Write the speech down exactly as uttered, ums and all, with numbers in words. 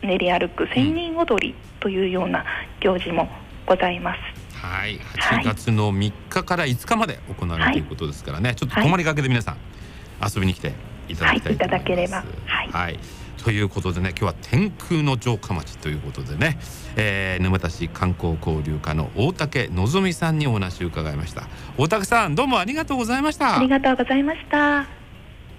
練り歩く千人踊りというような行事もございます。 はい、はちがつのみっかからいつかまで行われるということですからね、はい、ちょっと泊まりがけで皆さん遊びに来ていただきたいと思います。はい、いただければ、はいはい、ということでね、今日は天空の城下町ということでね、えー、沼田市観光交流課の大竹のぞみさんにお話を伺いました。大竹さん、どうもありがとうございました。 ありがとうございました。